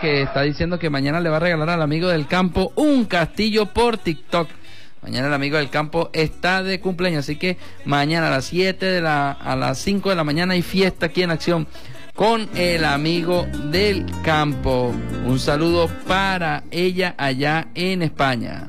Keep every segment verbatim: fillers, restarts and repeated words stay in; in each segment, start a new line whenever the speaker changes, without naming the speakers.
que está diciendo que mañana le va a regalar al amigo del campo un castillo por TikTok. Mañana el amigo del campo está de cumpleaños, así que mañana a las siete de la, a las cinco de la mañana hay fiesta aquí en Acción con el amigo del campo. Un saludo para ella allá en España.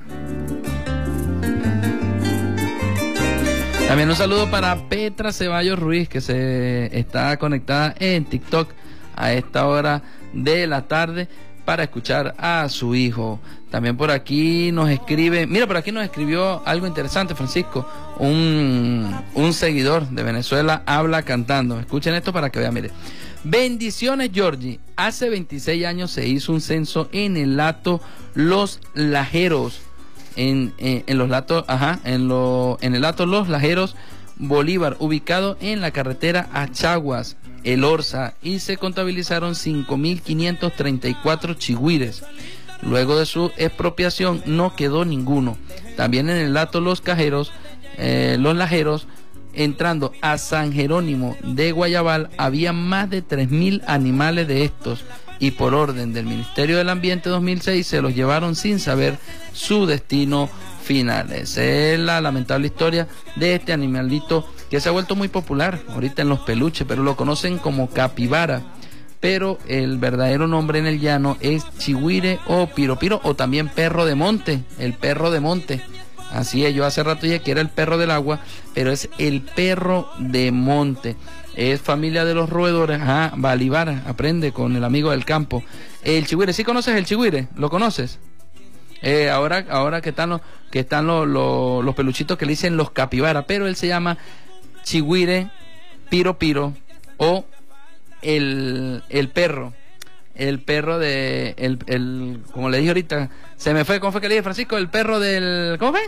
También un saludo para Petra Ceballos Ruiz, que se está conectada en TikTok a esta hora de la tarde para escuchar a su hijo. También por aquí nos escribe, mira, por aquí nos escribió algo interesante, Francisco, un, un seguidor de Venezuela habla cantando. Escuchen esto para que vean, mire. Bendiciones, Georgie. Hace veintiséis años se hizo un censo en el Hato Los Lajeros. En, en, en los latos, ajá, en lo, en el Hato Los Lajeros, Bolívar, ubicado en la carretera a Chaguas, El Orza, y se contabilizaron cinco mil quinientos treinta y cuatro chigüires. Luego de su expropiación no quedó ninguno. También en el Hato Los Cajeros, eh, Los Lajeros, entrando a San Jerónimo de Guayabal, había más de tres mil animales de estos, y por orden del Ministerio del Ambiente dos mil seis se los llevaron sin saber su destino final. Esa es la lamentable historia de este animalito que se ha vuelto muy popular ahorita en los peluches, pero lo conocen como capibara, pero el verdadero nombre en el llano es chigüire o piropiro, o también perro de monte, el perro de monte. Así es, yo hace rato dije que era el perro del agua, pero es el perro de monte. Es familia de los roedores. Ajá, Bolívar, aprende con el amigo del campo. El chigüire, ¿sí conoces el chigüire? ¿Lo conoces? Eh, ahora, ahora que están los, que están los, los, los peluchitos que le dicen los capibara, pero él se llama chigüire, piro piro, o el, el perro. El perro de, el, el, como le dije ahorita, se me fue, ¿cómo fue que le dije, Francisco? El perro del, ¿cómo fue?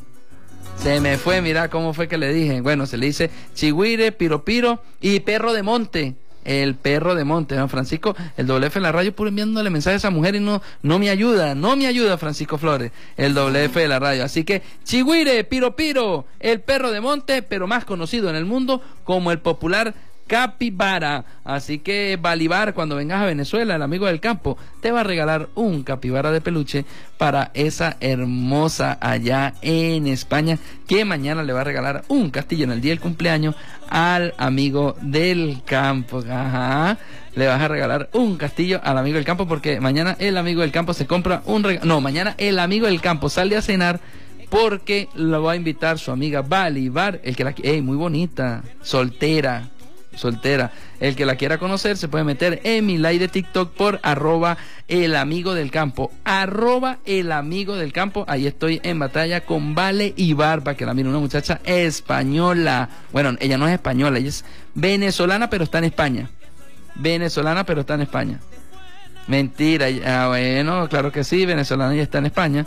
Se me fue, mira cómo fue que le dije. Bueno, se le dice chigüire, piro piro y perro de monte. El perro de monte, ¿no, Francisco? El doble F en la radio, puro enviándole mensajes a esa mujer y no, no me ayuda, no me ayuda, Francisco Flores, el doble F de la radio. Así que chigüire, piro piro, el perro de monte, pero más conocido en el mundo como el popular capibara. Así que Bolívar, cuando vengas a Venezuela, el amigo del campo te va a regalar un capibara de peluche para esa hermosa allá en España, que mañana le va a regalar un castillo en el día del cumpleaños al amigo del campo. Ajá, le vas a regalar un castillo al amigo del campo, porque mañana el amigo del campo se compra un regalo. No, mañana el amigo del campo sale a cenar porque lo va a invitar su amiga Bolívar, el que la, ey, muy bonita, soltera. soltera. El que la quiera conocer se puede meter en mi live de TikTok por arroba el amigo del campo, arroba el amigo del campo. Ahí estoy en batalla con Vale Ibar para que la mire, una muchacha española. Bueno, ella no es española, ella es venezolana, pero está en España. Venezolana, pero está en España. Mentira. Ah, bueno, claro que sí, venezolana y está en España.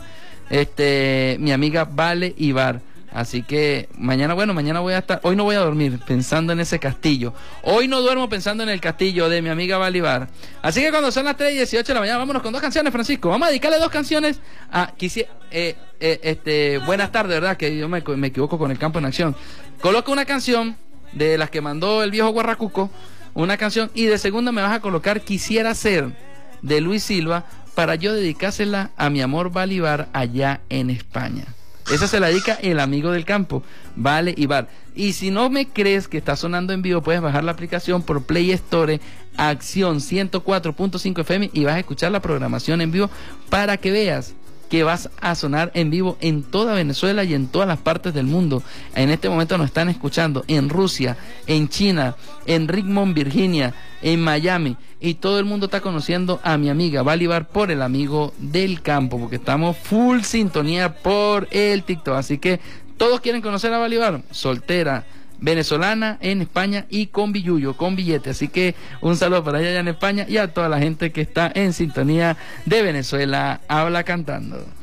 Este, mi amiga Vale Ibar. Así que mañana, bueno, mañana voy a estar, hoy no voy a dormir pensando en ese castillo. Hoy no duermo pensando en el castillo de mi amiga Bolívar. Así que cuando son las tres y dieciocho de la mañana, vámonos con dos canciones, Francisco. Vamos a dedicarle dos canciones a, quisiera, eh, eh, este, buenas tardes, ¿verdad? Que yo me, me equivoco con el campo en acción. Coloco una canción de las que mandó el viejo Guarracuco, una canción, y de segunda me vas a colocar Quisiera Ser, de Luis Silva, para yo dedicársela a mi amor Bolívar allá en España. Esa se la dedica el amigo del campo, Vale Ibar. Y si no me crees que está sonando en vivo, puedes bajar la aplicación por Play Store, Acción ciento cuatro punto cinco F M, y vas a escuchar la programación en vivo para que veas que vas a sonar en vivo en toda Venezuela y en todas las partes del mundo. En este momento nos están escuchando en Rusia, en China, en Richmond, Virginia, en Miami, y todo el mundo está conociendo a mi amiga Bolívar por el amigo del campo, porque estamos full sintonía por el TikTok. Así que todos quieren conocer a Bolívar, soltera, venezolana en España y con billuyo, con billete. Así que un saludo para ella allá en España y a toda la gente que está en sintonía de Venezuela Habla Cantando.